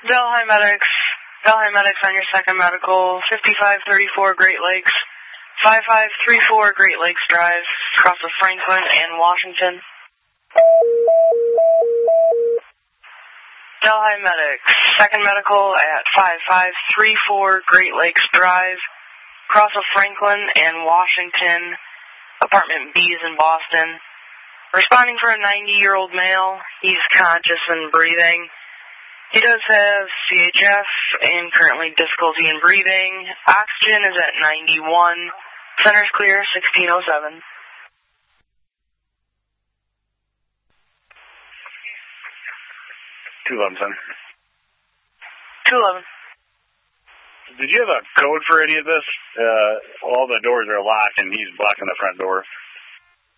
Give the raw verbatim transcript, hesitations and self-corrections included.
Delhi Medics. Delhi Medics on your second medical. fifty-five thirty-four Great Lakes. five five three four Great Lakes Drive. Across of Franklin and Washington. Delhi Medics. Second medical at five five three four Great Lakes Drive. Across of Franklin and Washington. Apartment B is in Boston. Responding for a ninety-year-old male. He's conscious and breathing. He does have C H F and currently difficulty in breathing. Oxygen is at ninety-one. Center's clear, sixteen oh seven. two eleven, Center. two eleven. Did you have a code for any of this? Uh, all the doors are locked and he's blocking the front door.